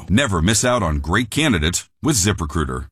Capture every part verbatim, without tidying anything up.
Never miss out on great candidates with ZipRecruiter.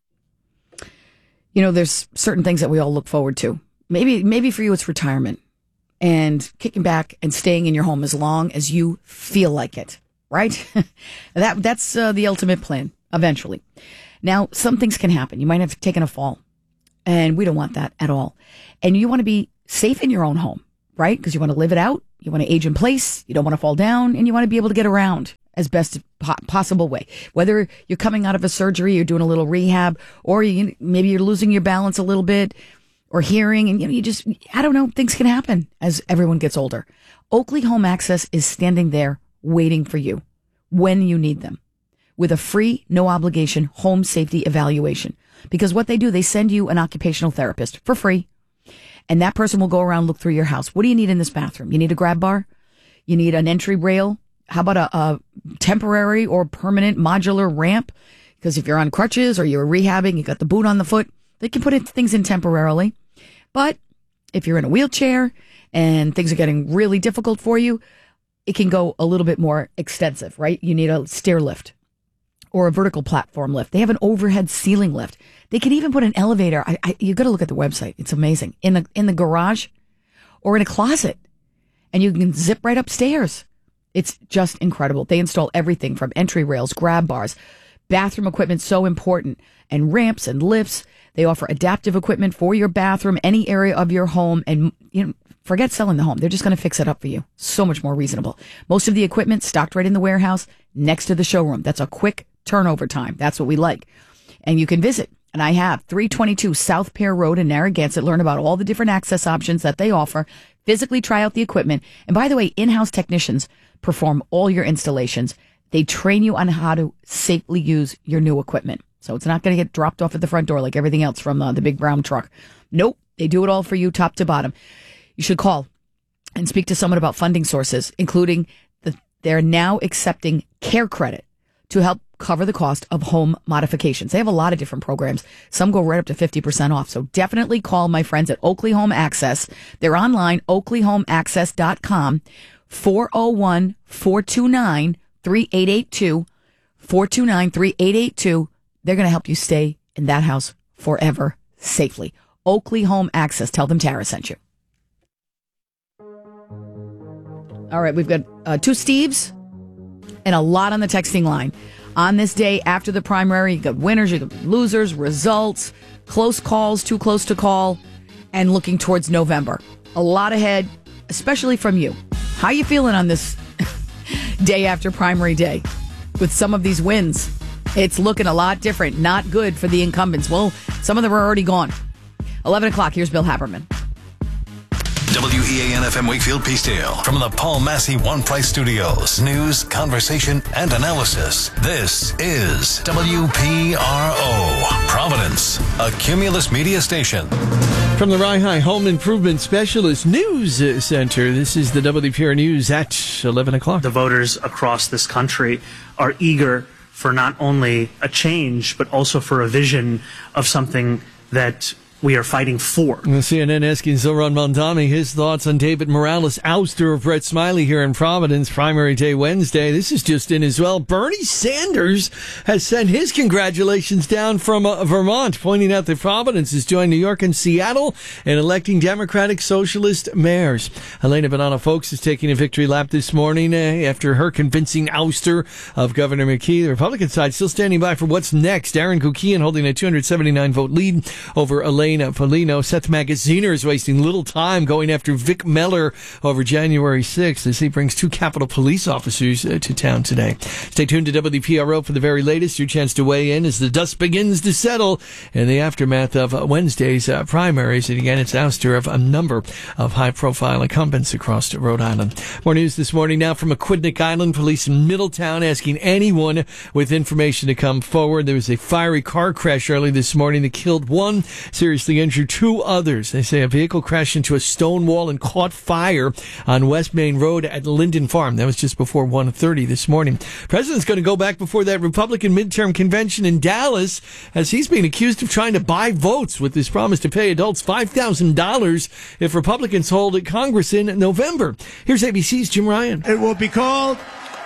You know, there's certain things that we all look forward to. Maybe, maybe for you it's retirement and kicking back and staying in your home as long as you feel like it, right? that That's uh, the ultimate plan, eventually. Now, some things can happen. You might have taken a fall, and we don't want that at all. And you want to be safe in your own home, right? Because you want to live it out. You want to age in place. You don't want to fall down, and you want to be able to get around as best po- possible way. Whether you're coming out of a surgery, you're doing a little rehab, or you, maybe you're losing your balance a little bit, or hearing, and you know, you just, I don't know, things can happen as everyone gets older. Oakley Home Access is standing there waiting for you when you need them with a free, no obligation home safety evaluation. Because what they do, they send you an occupational therapist for free. And that person will go around, look through your house. What do you need in this bathroom? You need a grab bar? You need an entry rail? How about a, a temporary or permanent modular ramp? Because if you're on crutches or you're rehabbing, you got the boot on the foot, they can put in, things in temporarily. But if you're in a wheelchair and things are getting really difficult for you, it can go a little bit more extensive, right? You need a stair lift or a vertical platform lift. They have an overhead ceiling lift. They can even put an elevator. I, I, you got to look at the website. It's amazing. In the in the garage or in a closet, and you can zip right upstairs. It's just incredible. They install everything from entry rails, grab bars, bathroom equipment, so important, and ramps and lifts. They offer adaptive equipment for your bathroom, any area of your home, and you know, forget selling the home. They're just going to fix it up for you. So much more reasonable. Most of the equipment stocked right in the warehouse next to the showroom. That's a quick turnover time. That's what we like. And you can visit, and I have, three twenty-two South Pear Road in Narragansett. Learn about all the different access options that they offer. Physically try out the equipment. And by the way, in-house technicians perform all your installations. They train you on how to safely use your new equipment. So it's not going to get dropped off at the front door like everything else from uh, the big brown truck. Nope. They do it all for you top to bottom. You should call and speak to someone about funding sources, including the, they're now accepting care credit to help cover the cost of home modifications. They have a lot of different programs. Some go right up to fifty percent off. So definitely call my friends at Oakley Home Access. They're online, oakley home access dot com, four oh one, four two nine, three eight eight two, four two nine, three eight eight two. They're going to help you stay in that house forever safely. Oakley Home Access. Tell them Tara sent you. All right, we've got uh, two Steves and a lot on the texting line. On this day after the primary, you got winners, you got losers, results, close calls, too close to call, and looking towards November. A lot ahead, especially from you. How you feeling on this day after primary day with some of these wins? It's looking a lot different. Not good for the incumbents. Well, some of them are already gone. eleven o'clock, here's Bill Haberman. W E A N F M Wakefield Peacedale from the Paul Massey One Price Studios. News, conversation, and analysis. This is W P R O, Providence, a Cumulus media station. From the Rye Home Improvement Specialist News Center, this is the W P R News at eleven o'clock. The voters across this country are eager for not only a change, but also for a vision of something that we are fighting for. The C N N asking Zoran Mondani his thoughts on David Morales' ouster of Brett Smiley here in Providence, primary day Wednesday. This is just in as well. Bernie Sanders has sent his congratulations down from uh, Vermont, pointing out that Providence has joined New York and Seattle in electing Democratic Socialist mayors. Helena Banana Folks is taking a victory lap this morning uh, after her convincing ouster of Governor McKee. The Republican side still standing by for what's next. Aaron Kukian holding a two hundred seventy-nine vote lead over Elaine Polino. Seth Magaziner is wasting little time going after Vic Meller over January sixth as he brings two Capitol Police officers uh, to town today. Stay tuned to W P R O for the very latest. Your chance to weigh in as the dust begins to settle in the aftermath of uh, Wednesday's uh, primaries. And again, it's ouster of a number of high-profile incumbents across Rhode Island. More news this morning now from Aquidneck Island. Police in Middletown asking anyone with information to come forward. There was a fiery car crash early this morning that killed one, seriously injured two others. They say a vehicle crashed into a stone wall and caught fire on West Main Road at Linden Farm. That was just before one thirty this morning. President's going to go back before that Republican midterm convention in Dallas as he's being accused of trying to buy votes with his promise to pay adults five thousand dollars if Republicans hold Congress in November. Here's A B C's Jim Ryan. It will be called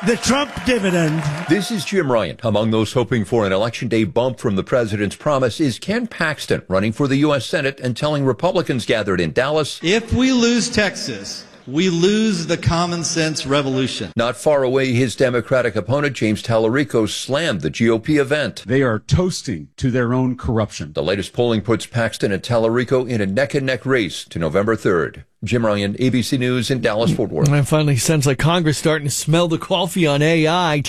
the Trump dividend. This is Jim Ryan. Among those hoping for an election day bump from the president's promise is Ken Paxton, running for the U S Senate and telling Republicans gathered in Dallas, if we lose Texas, we lose the common sense revolution. Not far away, his Democratic opponent, James Tallarico, slammed the G O P event. They are toasting to their own corruption. The latest polling puts Paxton and Tallarico in a neck-and-neck race to November third. Jim Ryan, A B C News in Dallas, Fort Worth. And it finally sounds like Congress starting to smell the coffee on A I.